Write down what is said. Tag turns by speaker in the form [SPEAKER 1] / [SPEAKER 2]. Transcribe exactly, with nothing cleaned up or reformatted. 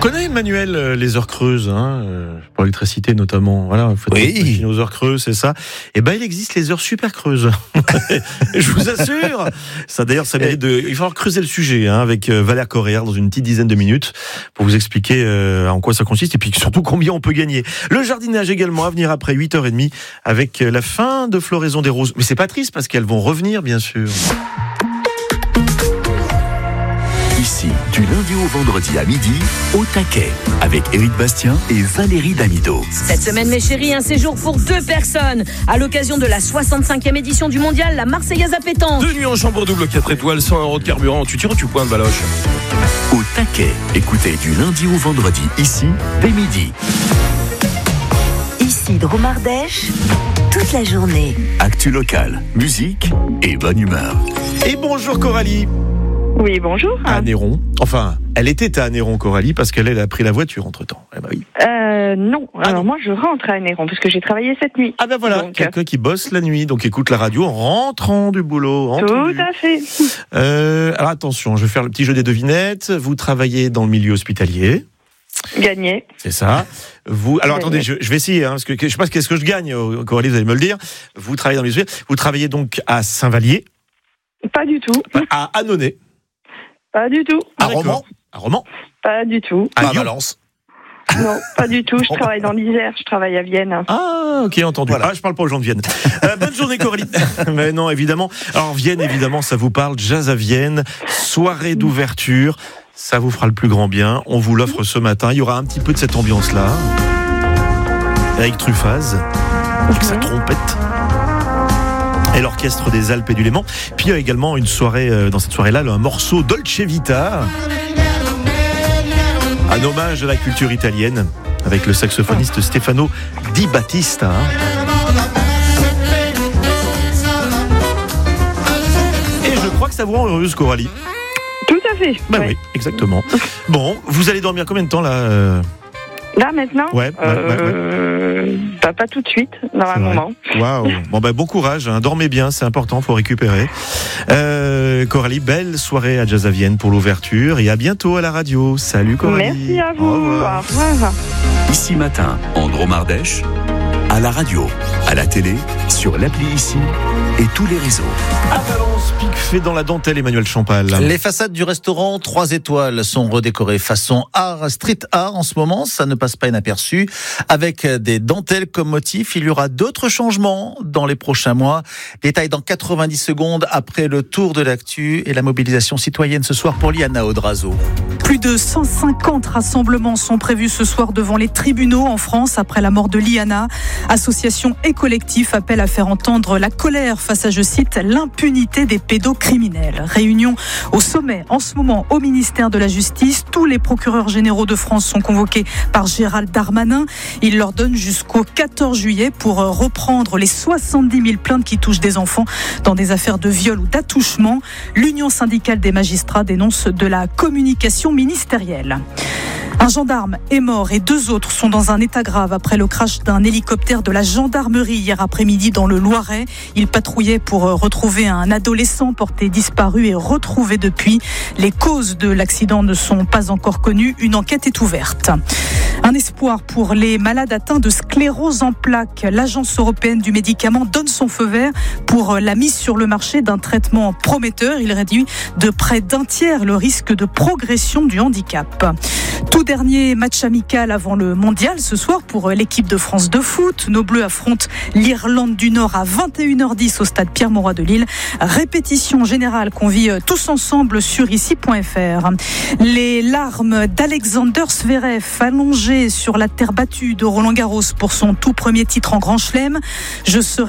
[SPEAKER 1] connaît, Emmanuel, euh, les heures creuses, hein, euh, pour l'électricité notamment. Voilà, il faut
[SPEAKER 2] oui.
[SPEAKER 1] aux heures creuses, c'est ça. Et ben, il existe les heures super creuses. Je vous assure. Ça, d'ailleurs, ça mérite de. Il va falloir creuser le sujet hein, avec euh, Valère Correa dans une petite dizaine de minutes pour vous expliquer euh, en quoi ça consiste et puis surtout combien on peut gagner. Le jardinage également à venir après huit heures trente avec la fin de floraison des roses. Mais c'est pas triste parce qu'elles vont revenir, bien sûr.
[SPEAKER 3] Ici, du lundi au vendredi à midi, au taquet, avec Éric Bastien et Valérie Damido.
[SPEAKER 4] Cette semaine, mes chéris, un séjour pour deux personnes à l'occasion de la soixante-cinquième édition du mondial, la Marseillaise à pétanque.
[SPEAKER 2] Deux nuits en chambre double, quatre étoiles, cent euros de carburant. Tu tires ou tu pointes, Baloche?
[SPEAKER 3] Au taquet, écoutez du lundi au vendredi, ici, dès midi.
[SPEAKER 5] Ici, Dromardèche, toute la journée.
[SPEAKER 3] Actu locale, musique et bonne humeur.
[SPEAKER 1] Et bonjour Coralie.
[SPEAKER 6] Oui, bonjour.
[SPEAKER 1] À Néron. Enfin, elle était à Néron, Coralie, parce qu'elle elle a pris la voiture entre-temps. Eh ben oui.
[SPEAKER 6] Euh, non.
[SPEAKER 1] Ah
[SPEAKER 6] Alors
[SPEAKER 1] non.
[SPEAKER 6] moi, je rentre à Néron, parce que j'ai travaillé cette nuit.
[SPEAKER 1] Ah ben voilà,
[SPEAKER 6] Donc,
[SPEAKER 1] quelqu'un qui bosse la nuit, donc écoute la radio en rentrant du boulot.
[SPEAKER 6] Tout
[SPEAKER 1] entendu.
[SPEAKER 6] à fait.
[SPEAKER 1] Euh, alors attention, je vais faire le petit jeu des devinettes. Vous travaillez dans le milieu hospitalier.
[SPEAKER 6] Gagné.
[SPEAKER 1] C'est ça. Vous, alors
[SPEAKER 6] Gagné.
[SPEAKER 1] attendez, je, je vais essayer, hein, parce que je sais pas qu'est-ce que je gagne, Coralie, vous allez me le dire. Vous travaillez dans le milieu. Vous travaillez donc à Saint-Vallier,
[SPEAKER 6] Pas du tout.
[SPEAKER 1] à Annonay,
[SPEAKER 6] Pas du tout.
[SPEAKER 1] à
[SPEAKER 2] À Romans,
[SPEAKER 1] à Romans,
[SPEAKER 6] Pas du tout.
[SPEAKER 1] à
[SPEAKER 2] à
[SPEAKER 1] Lyon.
[SPEAKER 2] Valence.
[SPEAKER 6] Non, pas du tout. Je travaille dans l'Isère. Je travaille à Vienne.
[SPEAKER 1] Ah, ok, entendu.
[SPEAKER 2] Voilà.
[SPEAKER 1] Ah, je parle pas aux gens de Vienne. Euh, bonne journée, Coralie. Mais non, évidemment. Alors, Vienne, évidemment, ça vous parle. Jazz à Vienne, soirée d'ouverture. Ça vous fera le plus grand bien. On vous l'offre ce matin. Il y aura un petit peu de cette ambiance-là. Eric Truffaz, avec sa trompette. Et l'orchestre des Alpes et du Léman. Puis il y a également une soirée, euh, dans cette soirée-là, un morceau Dolce Vita. Un hommage à la culture italienne, avec le saxophoniste Stefano Di Battista. Et je crois que ça vous rend heureuse, Coralie.
[SPEAKER 6] Tout à fait.
[SPEAKER 1] Bah
[SPEAKER 6] Ouais.
[SPEAKER 1] oui, exactement. Bon, vous allez dormir combien de temps là euh
[SPEAKER 6] Là, maintenant
[SPEAKER 1] Ouais, ouais, ouais, ouais.
[SPEAKER 6] euh, bah, pas tout de suite, dans un
[SPEAKER 1] C'est vrai.
[SPEAKER 6] moment.
[SPEAKER 1] Waouh. Bon bah bon courage, hein. Dormez bien, c'est important, faut récupérer. Euh, Coralie, belle soirée à Jazz à Vienne pour l'ouverture et à bientôt à la radio. Salut Coralie.
[SPEAKER 6] Merci à vous.
[SPEAKER 1] Au
[SPEAKER 6] Au
[SPEAKER 1] revoir.
[SPEAKER 6] revoir.
[SPEAKER 3] Ici matin, en Dromardèche, à la radio, à la télé, sur l'appli Ici et tous les réseaux.
[SPEAKER 1] À Valence, pic fait dans la dentelle, Emmanuel Champal.
[SPEAKER 2] Les façades du restaurant trois étoiles sont redécorées façon art, street art en ce moment, ça ne passe pas inaperçu. Avec des dentelles comme motif, il y aura d'autres changements dans les prochains mois. Détail dans quatre-vingt-dix secondes après le tour de l'actu et la mobilisation citoyenne ce soir pour Liana Odrazo.
[SPEAKER 7] Plus de cent cinquante rassemblements sont prévus ce soir devant les tribunaux en France après la mort de Liana. Associations et collectifs appellent à faire entendre la colère face à, je cite, l'impunité des pédocriminels. Réunion au sommet en ce moment au ministère de la Justice. Tous les procureurs généraux de France sont convoqués par Gérald Darmanin. Il leur donne jusqu'au quatorze juillet pour reprendre les soixante-dix mille plaintes qui touchent des enfants dans des affaires de viol ou d'attouchement. L'Union syndicale des magistrats dénonce de la communication ministérielle. Un gendarme est mort et deux autres sont dans un état grave après le crash d'un hélicoptère de la gendarmerie hier après-midi dans le Loiret. Il patrouillait pour retrouver un adolescent porté disparu et retrouvé depuis. Les causes de l'accident ne sont pas encore connues. Une enquête est ouverte. Un espoir pour les malades atteints de sclérose en plaques. L'Agence européenne du médicament donne son feu vert pour la mise sur le marché d'un traitement prometteur. Il réduit de près d'un tiers le risque de progression du handicap. Tout dernier match amical avant le mondial ce soir pour l'équipe de France de foot. Nos Bleus affrontent l'Irlande du Nord à vingt et une heures dix au stade Pierre-Mauroy de Lille. Répétition générale qu'on vit tous ensemble sur ici point f r. Les larmes d'Alexander Zverev allongé sur la terre battue de Roland Garros pour son tout premier titre en Grand Chelem. Je serai